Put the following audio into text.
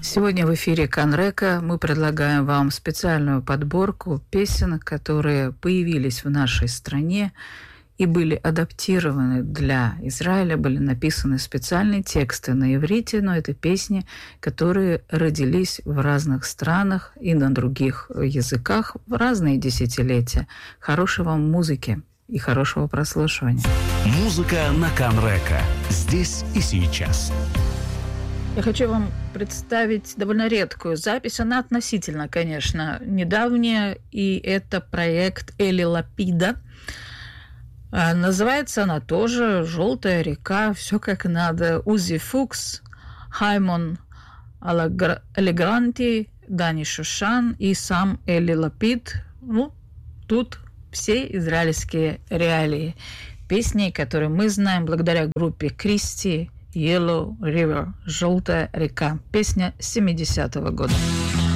Сегодня в эфире Канрека мы предлагаем вам специальную подборку песен, которые появились в нашей стране и были адаптированы для Израиля, были написаны специальные тексты на иврите, но это песни, которые родились в разных странах и на других языках в разные десятилетия. Хорошей вам музыки и хорошего прослушивания. Музыка на Канрека. Здесь и сейчас. Я хочу вам представить довольно редкую запись. Она относительно, конечно, недавняя, и это проект Эли Лапида. Называется она тоже «Желтая река», все как надо. Узи Фукс, Хаймон Алегранти, Дани Шушан и сам Эли Лапид. Тут все израильские реалии. Песни, которые мы знаем благодаря группе Кристи, Yellow River, «Желтая река». Песня 70-го года.